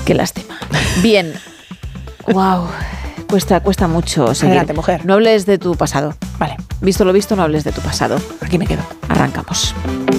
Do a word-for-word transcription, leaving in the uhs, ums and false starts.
Qué lástima. Bien. Wow. Cuesta, cuesta mucho seguir. Adelante, mujer. No hables de tu pasado. Vale. Visto lo visto, no hables de tu pasado. Aquí me quedo. Arrancamos.